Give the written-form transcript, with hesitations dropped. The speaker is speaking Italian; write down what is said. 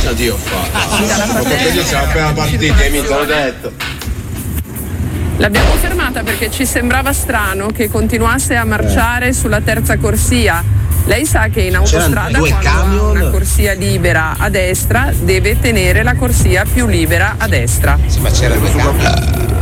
Cosa Dio ho fatto? Perché siamo appena partiti, mi te l'ho detto. L'abbiamo fermata perché ci sembrava strano che continuasse a marciare sulla terza corsia. Lei sa che in autostrada quando ha una corsia libera a destra deve tenere la corsia più libera a destra. Sì, ma c'erano due camion.